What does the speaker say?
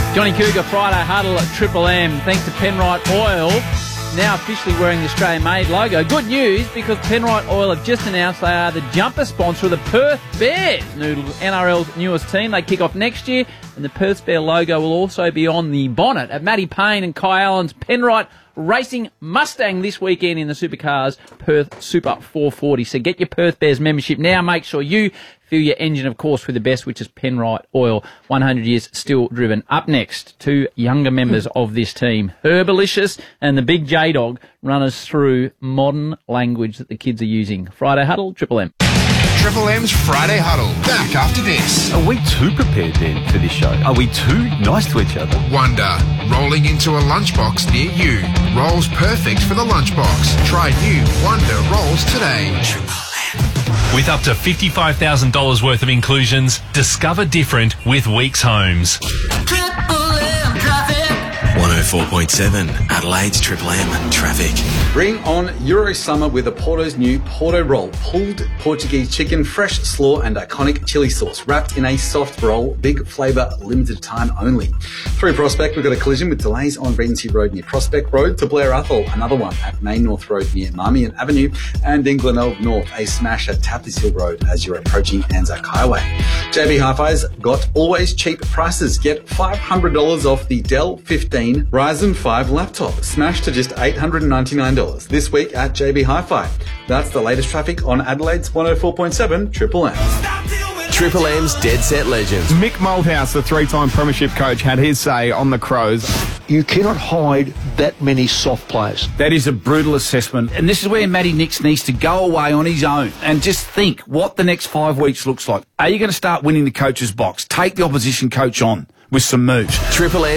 Johnny Cougar Friday Huddle at Triple M. Thanks to Penrite Oil, now officially wearing the Australian-made logo. Good news, because Penrite Oil have just announced they are the jumper sponsor of the Perth Bears, NRL's newest team. They kick off next year, and the Perth Bear logo will also be on the bonnet at Matty Payne and Kai Allen's Penrite Racing Mustang this weekend in the Supercars Perth Super 440. So get your Perth Bears membership now. Make sure you fill your engine, of course, with the best, which is Penrite Oil. 100 years still driven. Up next, two younger members of this team, Herbalicious and the Big J-Dog, run us through modern language that the kids are using. Friday Huddle, Triple M. Triple M's Friday Huddle. Back after this. Are we too prepared then for this show? Are we too nice to each other? Wonder. Rolling into a lunchbox near you. Rolls perfect for the lunchbox. Try new Wonder Rolls today. With up to $55,000 worth of inclusions, discover different with Weeks Homes. Triple M traffic. 104.7 Adelaide's Triple M traffic. Bring on Eurosummer with Porto's new Porto Roll. Pulled Portuguese chicken, fresh slaw and iconic chili sauce. Wrapped in a soft roll. Big flavour, limited time only. Through Prospect, we've got a collision with delays on Regency Road near Prospect Road to Blair Athol. Another one at Main North Road near Marmion Avenue. And in Glenelg North, a smash at Tapley's Hill Road as you're approaching Anzac Highway. JB Hi-Fi's got always cheap prices. Get $500 off the Dell 15 Ryzen 5 laptop. Smashed to just $899 this week at JB Hi-Fi. That's the latest traffic on Adelaide's 104.7 Triple M. Triple M's Dead Set Legends. Mick Malthouse, the three-time premiership coach, had his say on the Crows. You cannot hide that many soft players. That is a brutal assessment. And this is where Matty Nicks needs to go away on his own and just think what the next 5 weeks looks like. Are you going to start winning the coach's box? Take the opposition coach on with some moves. Triple M.